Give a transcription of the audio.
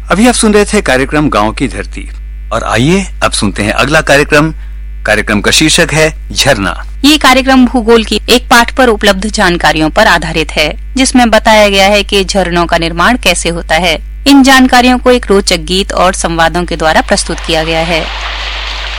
अभी आप सुन रहे थे कार्यक्रम गांव की धरती, और आइए अब सुनते हैं अगला कार्यक्रम का शीर्षक है झरना। ये कार्यक्रम भूगोल की एक पाठ पर उपलब्ध जानकारियों पर आधारित है, जिसमें बताया गया है कि झरनों का निर्माण कैसे होता है। इन जानकारियों को एक रोचक गीत और संवादों के द्वारा प्रस्तुत किया गया है।